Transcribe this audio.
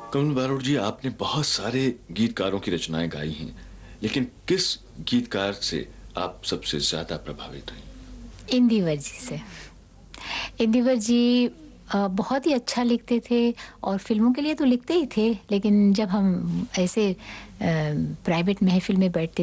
कमल बारोट जी, आपने बहुत सारे गीतकारों की रचनाएं गाई हैं, लेकिन किस गीतकार से आप सबसे ज्यादा प्रभावित हुई? इंदिवर जी से। इंदिवर जी बहुत ही अच्छा लिखते थे और फ़िल्मों के लिए तो लिखते ही थे, लेकिन जब हम ऐसे प्राइवेट महफ़िल में बैठते